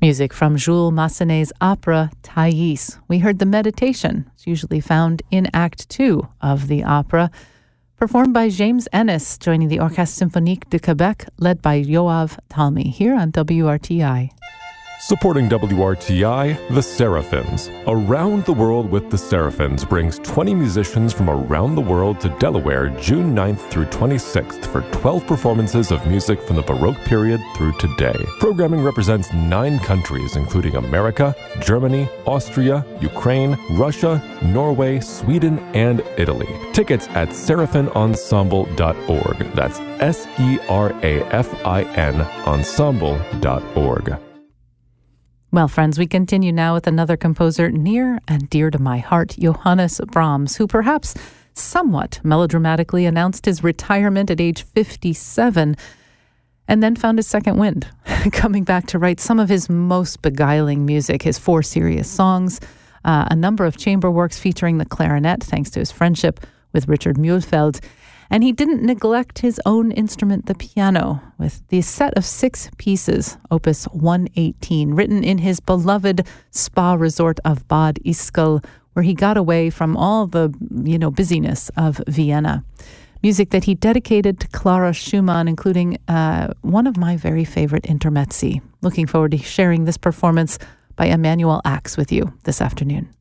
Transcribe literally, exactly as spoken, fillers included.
Music from Jules Massenet's opera Thais. We heard the Meditation. It's usually found in Act Two of the opera, performed by James Ennis, joining the Orchestre Symphonique de Quebec, led by Yoav Talmi, here on W R T I. Supporting W R T I, The Seraphims. Around the World with the Seraphims brings twenty musicians from around the world to Delaware June ninth through twenty-sixth for twelve performances of music from the Baroque period through today. Programming represents nine countries, including America, Germany, Austria, Ukraine, Russia, Norway, Sweden, and Italy. Tickets at seraphim ensemble dot org. That's S E R A F I N ensemble dot org. Well, friends, we continue now with another composer near and dear to my heart, Johannes Brahms, who perhaps somewhat melodramatically announced his retirement at age fifty-seven and then found his second wind, coming back to write some of his most beguiling music, his four serious songs, uh, a number of chamber works featuring the clarinet, thanks to his friendship with Richard Mühlfeld. And he didn't neglect his own instrument, the piano, with the set of six pieces, Opus one eighteen, written in his beloved spa resort of Bad Ischl, where he got away from all the, you know, busyness of Vienna. Music that he dedicated to Clara Schumann, including uh, one of my very favorite intermezzi. Looking forward to sharing this performance by Emanuel Ax with you this afternoon.